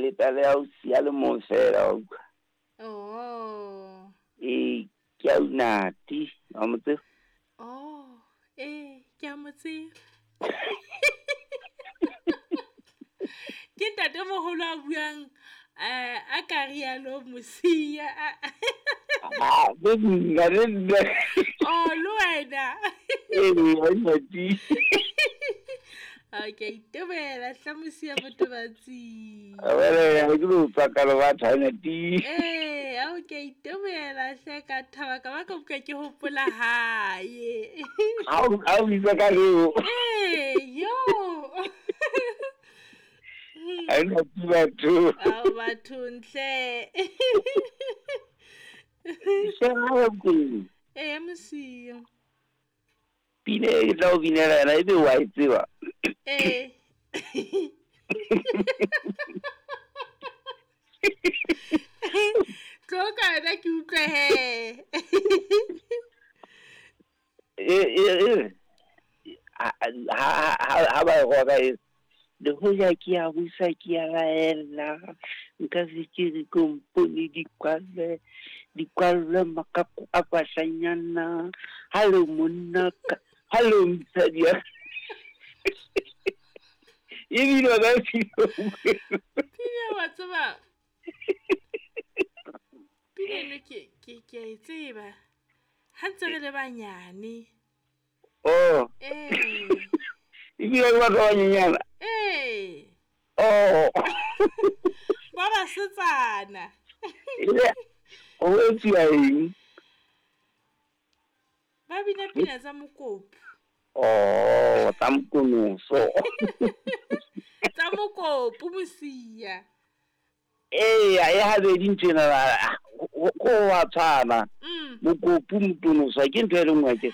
le tale ausi ya le mosela o. Oh. Ke a unati wa motse. Oh, ke a mo tseba. Ke ntatemoholo a buang a ka rialo Mosia. Be nna le nna. Oh, le wena. Wa unati. Okay, itumela hla Mosia Motobatsi. Awele ha ke lo tsaka le batho unati. Okay, itumela hla ka thaba ka ba ka buka ke hopola hae. Au bitsa ka leo. Yo. Ha ina batho. Batho ntle. Se ha ke. Mosia. Pine ke tla o binela yena ebe wa e tseba. Tloka yona ke utlwe he. Ha ba go ka e le hoja ke ya buisa ke ya laela nka se ke re komponi di kwalle makako a bahlanyana hallo monna hallo mtsadi Ibile ba filo. Pile wa tseba. Pile ne ke e tseba. Ha ntse re le banyane. Oh. Ibile ba banyana. Oh. Ba ba setsana. Ile o etsa eng? Ba bina pina tsa Mokopu. Oh, tsa Mokonoso. Tsa Mokopu Mosia. Ya ha be di ntshena go wa tshwana. Mokopu Mokonoso ke ntwe le ngwe ke.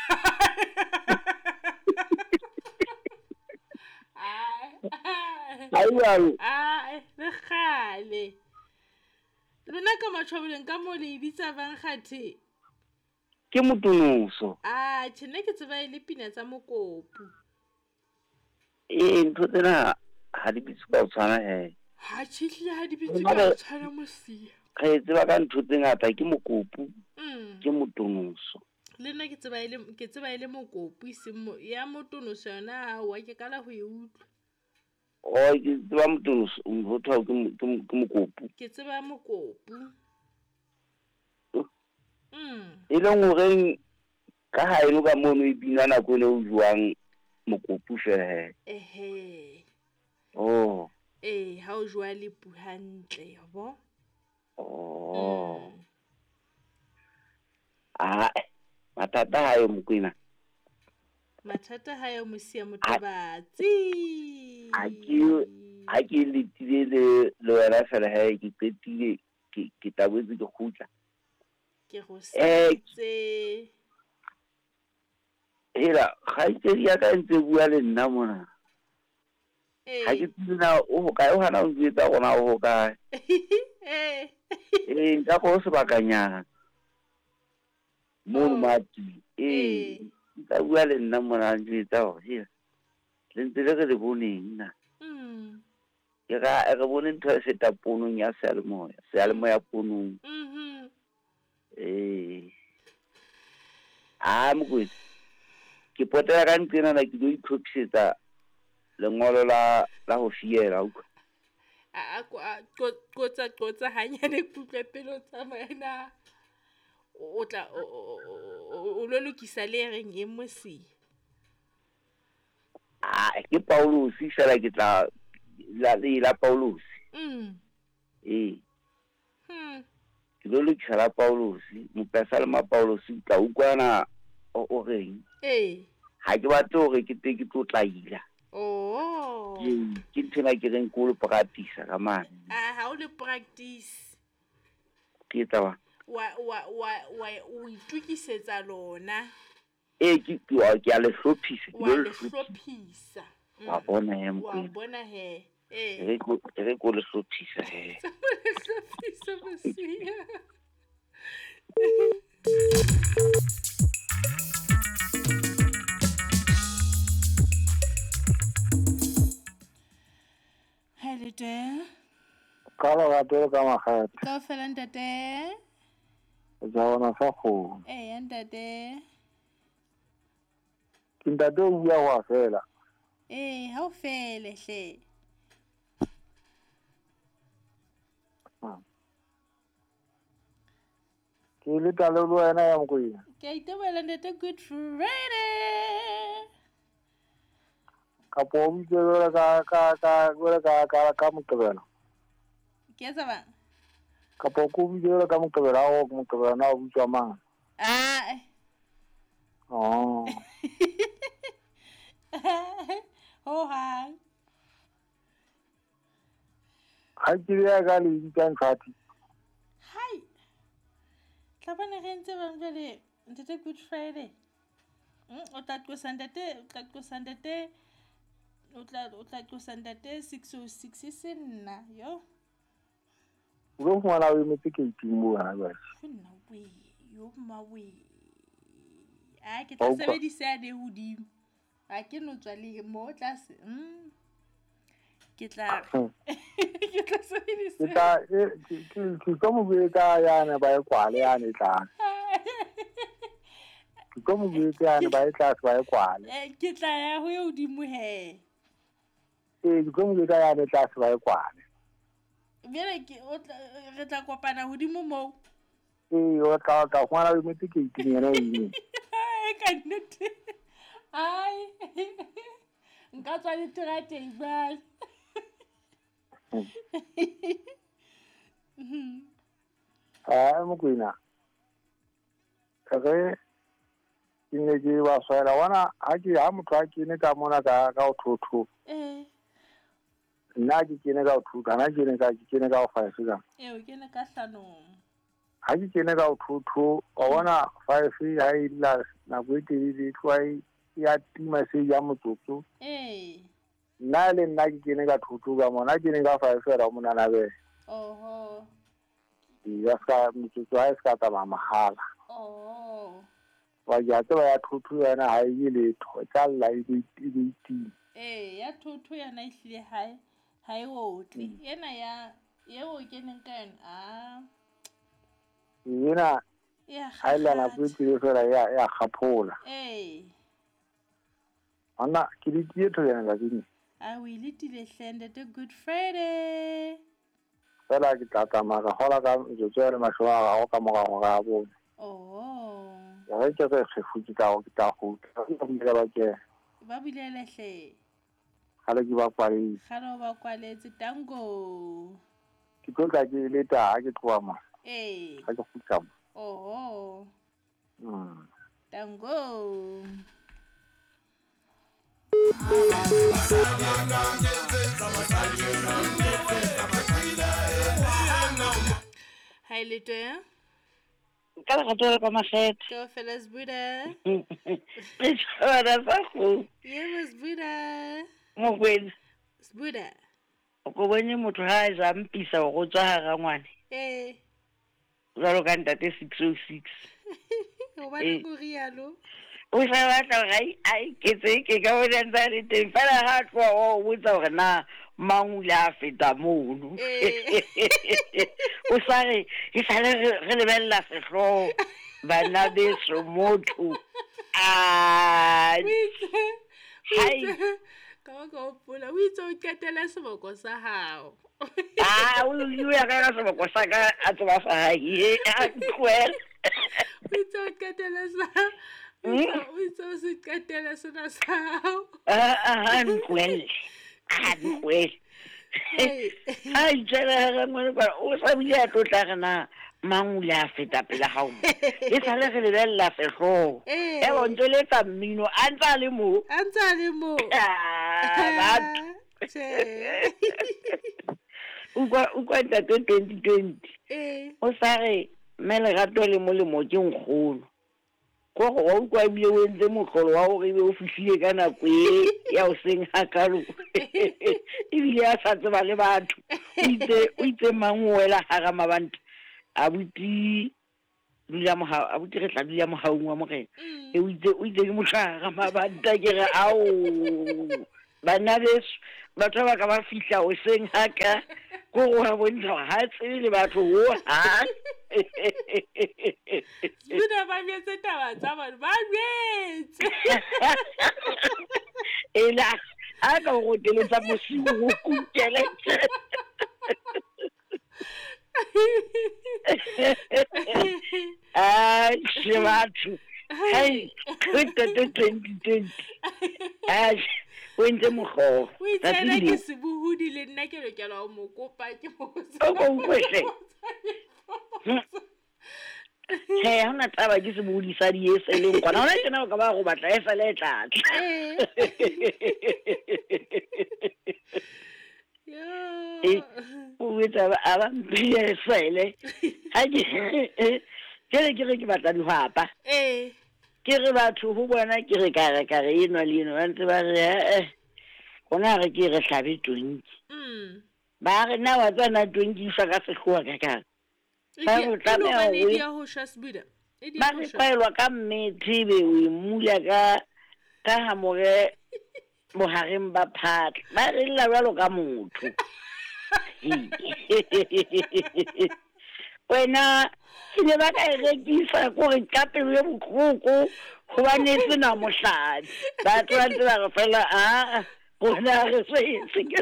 Ayalo. Le khale. Lona ka matshwabileng ka mo le bitsa bang kgathe. Ke Mokonoso. Tshene ke tseba ile pina tsa Mokopu. Ntho tsena ha di bitse ka tshwana he. Ha tshile ha di bitse ka tshwana Mosia. Ga e tseba ka ntho tse ngata ke Mokopu. Ke Mokonoso. Le nna ke tseba ile Mokopu isimo ya Mokonoso yona wa ke kala ho e utlwa. Ke tseba Mokonoso ho thwa ke Mokopu. Ke tseba Mokopu. E leng hore ka ha eno ka mono e bina nako le o juang Mokopu fela he. Oh. Ha o jwa le pu hantle yabo. Oh. Matata hayo Mokwena. Mathata hayo Mosia Motobatsi. Ha ke letile le wena fela he ke qetile ke tabetse ke khutla. Ke go setse. Hela ga itse ya ka ntse bua le nna mona. Ha ke tsina o ka o hana o ditsa gona o ka. Nka go se bakanyana. Mo mati. Ka bua le nna mona ditsa ho hela. Le ntse le boneng nna. Ke ga re bone ntho se taponong ya sealemoya ponong. Mokwetsi ke potela ka ntsena na ke go itlhokisetsa lengolo la ho fiela utlwa. Qotsa hanyane kutlwe pelo tsa maena. O tla o lo lokisa le reng e Mosia. Ke Paulos fela ke tla la Paulos. Ke lo lokisa la Paulos mopesa le ma Paulos tla ukwana o reng. Ha ke batle hore ke tlo tlaila. Ke ntsena ke reng ko le practice ka mane. Ha o le practice. Ke tla o itukisetsa lona. Ke a le hlophisa. Wa le hlophisa. Wa bona he Mokwena. Wa bona he. Re ko le hlophisa he. Le hlophisa Mosia. Hello there. ka lorato ka magate Ka fela ntate. ja bona sa go Ntate. ke ntate o bua wa fela Ha o fele hle. ke le tale lo wena ya Mokwena Ke a itebela ntate Good Friday. ka po bitse ka Moqebelo Ke etsa bang? ka po ko bitse ka Moqebelo a go Moqebelo na o bitswa mang oh Ho hang. ha ke ya ka le ditang khati Hai. Tlabane re ntse bang jale ntate Good Friday. O tla tlosa ntate 606 se nna yo. lo fumana o emetse ke itimmo ha ba Fenna we yo mawe. Ke tla sebedisa ya hodimo. Ha ke no tswa le mo tlase. Ke tla sebedisa. ke tlo mo beta yana ba e kwale yana tla ke tlo mo beta yana ba e tla ba e kwale Ke tla ya ho hodimo he. ke tlo mo beta yana tla ba e kwale Bjale re tla kopana hodimo moo. o tla fumana o emetse ke itimmo ene Ka nnete. Ai. Nka tswa le terate ibal. Mokwena re ke ne ke ba swela wana ha motho a kene ka mona ka o thotho nna ke kene ka o thotho nna ke kene ka o five ka O kene ka hlanong. ha ke kene ka o thotho wa bona five ha e la nako e telele tshwai ya tima se ya motsotso nna le nna ke kene ka thotho ka mona ke ne ka five ra mona na be ya ska motsotso ha e ska tsamaya mahala wa ja tseba ya thotho yana ha e letho tsa lla e tima ya thotho yana e hlile ha e otle ena ya yeo keneng ka yona yena ha ila na butse fela ya gaphola ana ke di tieto yana ka dine o ilitile hlende the Good Friday fela ke tlatama ka hola ka metsotso le mashoa ga go ka morago ga bona ya ke se futsi ka go ta go ba ke ba bilele hle ga le ke ba kwali ga ba kwaletse tango ke tlo ka ke leta ha ke tloa ma ga ke futsa tango Hi Letoya. Ka le gato ka magete. Ka fela Sbuda. Tsara sa go. Sbuda. Mokwena. Sbuda. O go bone motho ha e zampisa go tswa ga ngwane. Jalo ka ntate 606. O ba le go rialo. O sa batla ai ke ke ka bona ntse le teng fela ga tloa o botsa gore na mangula a feta mono o sa re e sale re lebella sehloho bana beso motho hai ka go pula o itse o ketela seboko sa hao o ya ka seboko sa ka a tsoba sa hae a kwel o itse o ketela sa o itse o se ketela sona sa hao kwel ai tsela ga ngwana ba o sa bile a tlotla gana mangula a feta pele ga o e sale re lebella sehloho e bontsho le tsa mmino a ntse a le mo ukwa ntate 2020 o sa re mme lerato le molemo ke nkgolo go wa ukwa bile o entse motlolo wa gore be o fihlile ka nako e ya o seng hakalo ebile a sa tseba le batho o itse mangwela ga mabanta abuti re tla dula mogaung wa morena o itse ke motlhaga mabanta ke re ao bana beso batho ba ka ba fihla o seng haka ko go a bontsha ha tsebe le batho ho ha Sbuda ba bjetse taba tsa bona ba bjetse ela a ka go teletsa mosigo go kutele se batho hai kweta 2020 o ntse mogolo o itsena ke sebuhudi le nna ke lokela ho mo kopa ke mo he ha ona taba ke sebuhudi sa di ese leng kwana ona tsena o ka ba go batla e fela e tlatla o etsa a ba mpile sele ha ke re ke batla dihwapa ke re batho ho bona ke re kare enwa le enwa ba ntse ba re gona re ke re hlabe tonki ba re na wa tsana tonki isa ka sekgowa ka kang ba re tlameha ba re kwaelwa ka mmethebe o imula ka hamore mohareng ba phatla ba re lla jwalo ka motho wena ke ne ba ka e rekisa kore ka pelo e botlhoko gobane e sena mohladi batho ba ntse ba re fela gona re se ke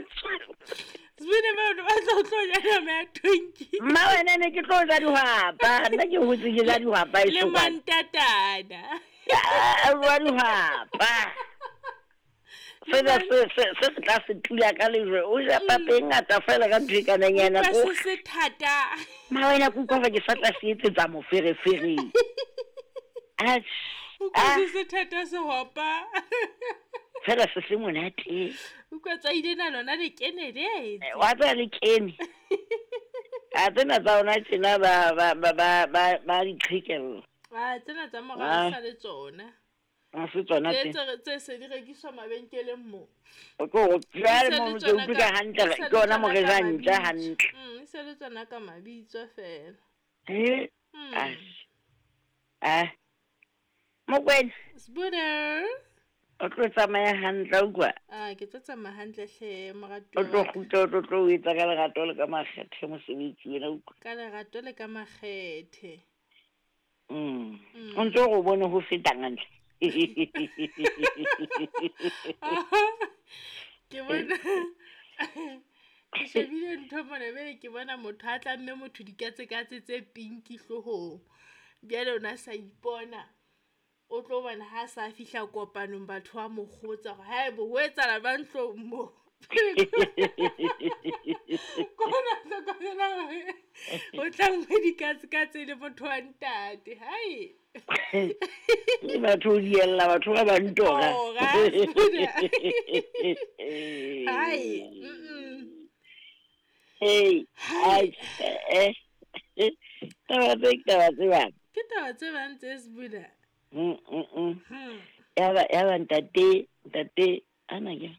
mma wena ne ke tlo ja dihwapa nna ke hotse ke ja dihwapa e le mantatana wa dihwapa fela se tla se tula ka lejwe o ja papa e ngata fela ka ntho e kananyana ma wena ko kwa ke sa tla se etsetsa moferefere fela se se monate wa tsa le kene a tsena tsa ona tjena ba di-cricket tsena tsa morao sa le tsona se tsona tse se di rekiswa mabenkeleng mo jale mo ntse utlwa hantle ke ona mo re jang ntle hantle e se le tsona ka mabitso fela Mokwena Sbuda o tlo tsamaya hantle o kwa ke tlo tsamaya hantle hle morato o tlo kgutla o tlo etsa ka lerato le ka makgethe mosebetsi wena o ka lerato le ka makgethe o ntse go bone go feta ngantle ke bona ke shebile ntho mona bele ke bona motho a tlamme motho dikatse tse pinki hlohong bjale ona sa ipona o tlo bona ha sa fihla kopanong batho ba mo kgotsa gore haebo ho etsala ba ntlong mo kona hlokomela gore o tlamme dikatse le motho wa ntate hai le batho diella batho ba bantora ke taba tse bang tse Sbuda ya ba ntate ana ke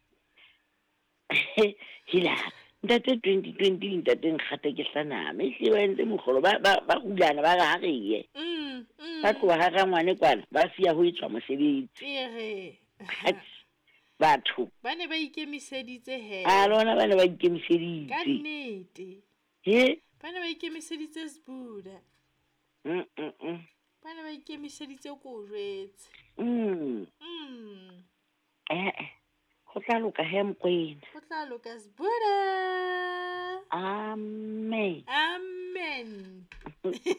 hila ntate 2020 ntate nkgate ke hlaname hle ba ntse mogolo ba gulana ba ga geye ba tloga ga ngwane kwana ba sia ho etswa mosebetsi batho ba ne ba ikemiseditse he lona ba ne ba ikemiseditse ka nnete ba ne ba ikemiseditse Sbuda ba ne ba ikemiseditse ko o jwetse go tla loka he Mokwena go tla loka Sbuda amen